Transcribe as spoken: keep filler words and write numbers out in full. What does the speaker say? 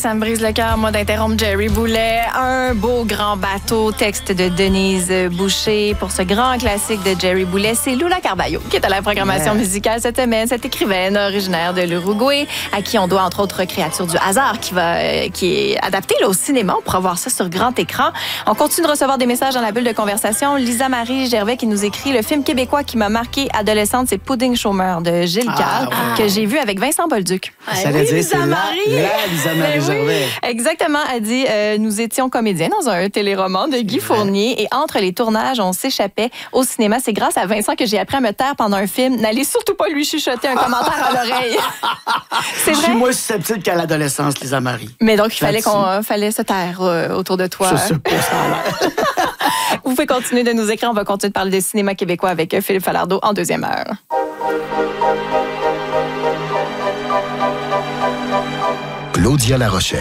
Ça me brise le cœur, moi, d'interrompre Jerry Boulet. Un beau grand bateau, texte de Denise Boucher pour ce grand classique de Jerry Boulet. C'est Lula Carballo qui est à la programmation yeah. musicale cette semaine. Cette écrivaine originaire de l'Uruguay, à qui on doit entre autres Créature du hasard, qui va, qui est adaptée là, au cinéma. On pourra voir ça sur grand écran. On continue de recevoir des messages dans la bulle de conversation. Lisa Marie Gervais qui nous écrit: le film québécois qui m'a marqué adolescente, c'est Pudding chômeur de Gilles ah, Cal, wow. que j'ai vu avec Vincent Bolduc. Ça veut dire c'est la, la Lisa Marie Gervais. Oui, exactement, elle dit euh, nous étions comédiens dans un téléroman de Guy Fournier et entre les tournages, on s'échappait au cinéma. C'est grâce à Vincent que j'ai appris à me taire pendant un film. N'allez surtout pas lui chuchoter un commentaire à l'oreille. C'est vrai. Je suis moins susceptible qu'à l'adolescence, Lisa Marie. Mais donc, il fallait, qu'on, euh, fallait se taire euh, autour de toi. Je sais pas ça. Vous pouvez continuer de nous écrire. On va continuer de parler de cinéma québécois avec Philippe Falardeau en deuxième heure. Claudia La Rochelle.